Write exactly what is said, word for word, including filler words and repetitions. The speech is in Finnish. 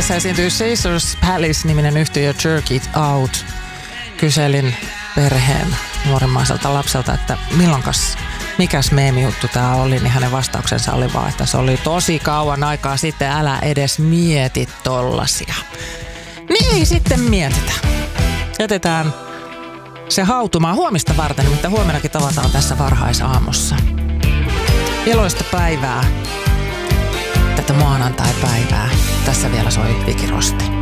Suomessa esiintyy Caesars Palace-niminen yhtiö Jerk It Out. Kyselin perheen nuorimmaiselta lapselta, että milloinkas, mikäs meemijuttu tää oli, niin hänen vastauksensa oli vaan, että se oli tosi kauan aikaa sitten, älä edes mieti tollasia. Niin ei sitten mietitä. Jätetään se hautumaan huomista varten, mutta huomenakin tavataan tässä varhaisaamussa. Iloista päivää, tätä maanantai-päivää. Tässä vielä soi Viki Rosti.